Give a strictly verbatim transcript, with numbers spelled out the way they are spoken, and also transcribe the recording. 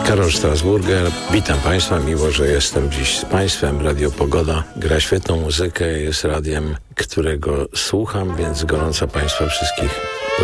Karol Strasburger, witam Państwa, miło, że jestem dziś z Państwem. Radio Pogoda gra świetną muzykę, jest radiem, którego słucham, więc gorąco Państwa wszystkich